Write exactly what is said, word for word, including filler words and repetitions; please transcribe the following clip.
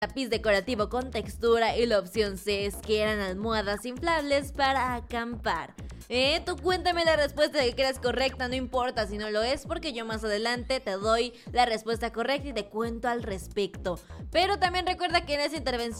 tapiz decorativo con textura y la opción C es que eran almohadas inflables para acampar. Eh, tú cuéntame la respuesta que creas correcta, no importa si no lo es, porque yo más adelante te doy la respuesta correcta y te cuento al respecto. Pero también recuerda que en esa intervención